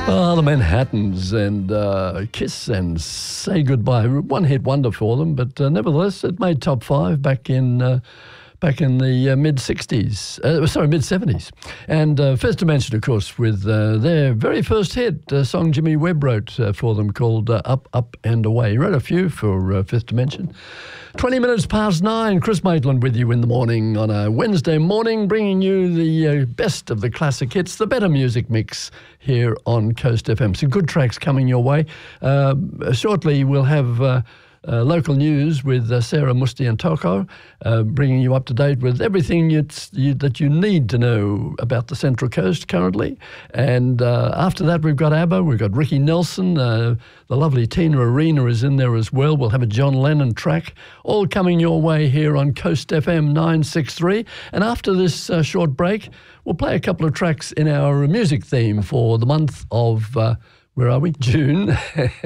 Oh, the Manhattans and Kiss and Say Goodbye. One hit wonder for them, but nevertheless, it made top 5 back in the mid-70s. And Fifth Dimension, of course, with their very first hit, a song Jimmy Webb wrote for them called Up, Up and Away. He wrote a few for Fifth Dimension. 20 minutes past 9, Chris Maitland with you in the morning on a Wednesday morning, bringing you the best of the classic hits, the better music mix here on Coast FM. Some good tracks coming your way. Shortly, we'll have local news with Sarah Mustiantoko, bringing you up to date with everything that you need to know about the Central Coast currently. And after that, we've got ABBA, we've got Ricky Nelson, the lovely Tina Arena is in there as well. We'll have a John Lennon track, all coming your way here on Coast FM 963. And after this short break, we'll play a couple of tracks in our music theme for the month of where are we? June.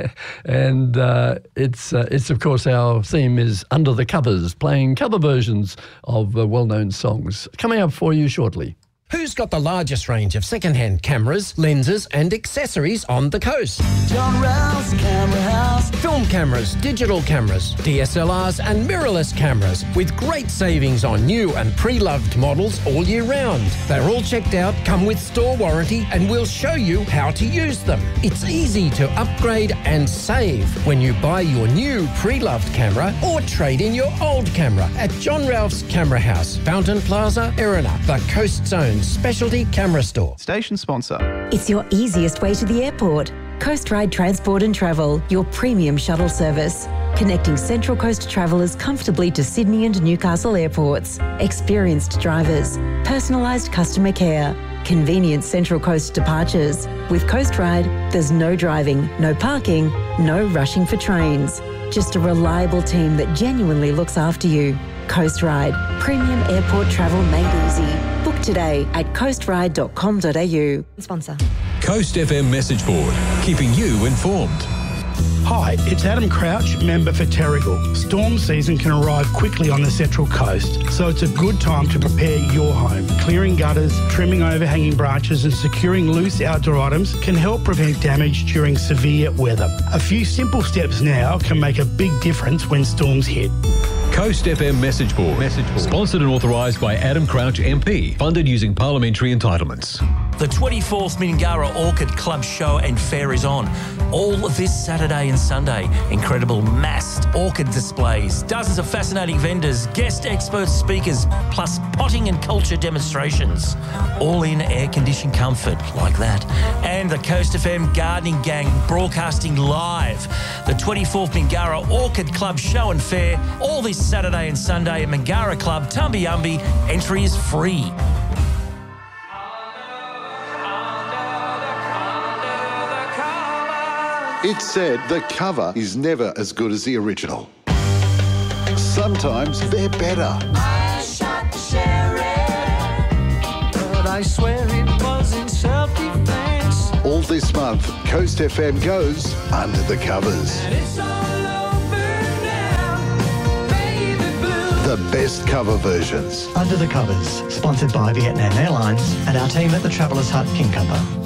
And it's of course, our theme is Under the Covers, playing cover versions of well-known songs. Coming up for you shortly. Who's got the largest range of second-hand cameras, lenses and accessories on the coast? John Ralph's Camera House. Film cameras, digital cameras, DSLRs and mirrorless cameras with great savings on new and pre-loved models all year round. They're all checked out, come with store warranty and we'll show you how to use them. It's easy to upgrade and save when you buy your new pre-loved camera or trade in your old camera at John Ralph's Camera House, Fountain Plaza, Erina, the Coast Zone specialty camera store. Station sponsor. It's your easiest way to the airport. Coast Ride Transport and Travel, your premium shuttle service. Connecting Central Coast travellers comfortably to Sydney and Newcastle airports. Experienced drivers. Personalised customer care. Convenient Central Coast departures. With Coast Ride, there's no driving, no parking, no rushing for trains. Just a reliable team that genuinely looks after you. Coast Ride, premium airport travel made easy. Book today at coastride.com.au. Sponsor. Coast FM message board, keeping you informed. Hi, it's Adam Crouch, member for Terrigal. Storm season can arrive quickly on the Central Coast, so it's a good time to prepare your home. Clearing gutters, trimming overhanging branches and securing loose outdoor items can help prevent damage during severe weather. A few simple steps now can make a big difference when storms hit. Coast FM message board. Sponsored and authorised by Adam Crouch MP. Funded using parliamentary entitlements. The 24th Mingara Orchid Club Show and Fair is on. All this Saturday and Sunday. Incredible massed orchid displays, dozens of fascinating vendors, guest expert speakers, plus potting and culture demonstrations. All in air-conditioned comfort like that. And the Coast FM Gardening Gang broadcasting live. The 24th Mingara Orchid Club Show and Fair. All this Saturday and Sunday at Mingara Club, Tumbiumbi. Entry is free. It's said the cover is never as good as the original. Sometimes they're better. I shot the sheriff, but I swear it was in self-defense. All this month, Coast FM goes under the covers. And it's all over now, baby blue. The best cover versions. Under the Covers, sponsored by Vietnam Airlines and our team at the Travellers Hut King Cover.